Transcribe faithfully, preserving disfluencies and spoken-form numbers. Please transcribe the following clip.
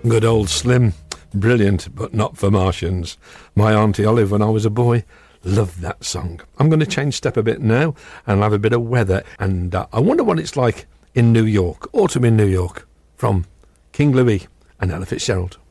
Good old Slim. Brilliant, but not for Martians. My Auntie Olive, when I was a boy, loved that song. I'm going to change step a bit now and have a bit of weather. And uh, I wonder what it's like in New York. Autumn in New York. From King Louis and Ella Fitzgerald.